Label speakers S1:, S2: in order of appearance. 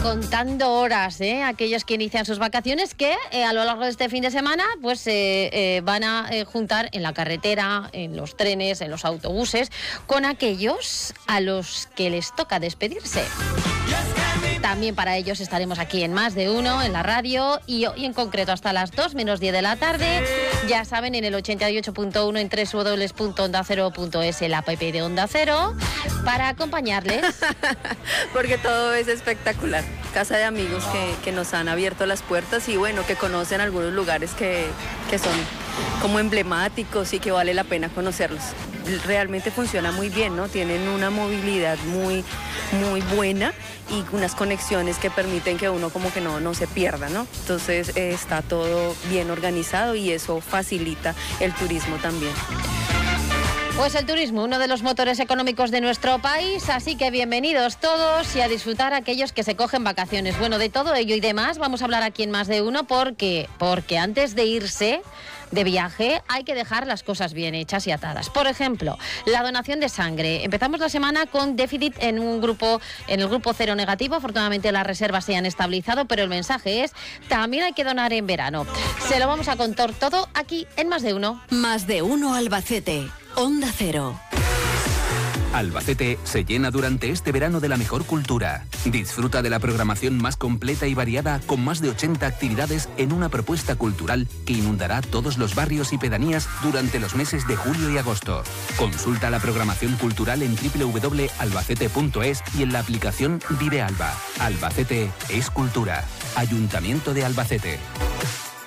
S1: Contando horas, aquellos que inician sus vacaciones que a lo largo de este fin de semana pues van a juntar en la carretera, en los trenes, en los autobuses, con aquellos a los que les toca despedirse. También para ellos estaremos aquí en Más de Uno, en la radio, y hoy en concreto hasta las 2 menos 10 de la tarde, ya saben, en el 88.1 en www.ondacero.es, el app de Onda Cero, para acompañarles.
S2: Porque todo es espectacular. Casa de amigos que nos han abierto las puertas y bueno, que conocen algunos lugares que son como emblemáticos y que vale la pena conocerlos. Realmente funciona muy bien, ¿no? Tienen una movilidad muy buena y unas conexiones que permiten que uno como que no se pierda, ¿no? Entonces está todo bien organizado y eso facilita el turismo también.
S1: Pues el turismo, uno de los motores económicos de nuestro país, así que bienvenidos todos y a disfrutar aquellos que se cogen vacaciones. Bueno, de todo ello y demás vamos a hablar aquí en Más de Uno porque antes de irse de viaje hay que dejar las cosas bien hechas y atadas. Por ejemplo, la donación de sangre. Empezamos la semana con déficit en el grupo cero negativo. Afortunadamente las reservas se han estabilizado, pero el mensaje es: también hay que donar en verano. Se lo vamos a contar todo aquí en Más de Uno.
S3: Más de Uno Albacete. Onda Cero.
S4: Albacete se llena durante este verano de la mejor cultura. Disfruta de la programación más completa y variada con más de 80 actividades en una propuesta cultural que inundará todos los barrios y pedanías durante los meses de julio y agosto. Consulta la programación cultural en www.albacete.es y en la aplicación Vive Alba. Albacete es cultura. Ayuntamiento de Albacete.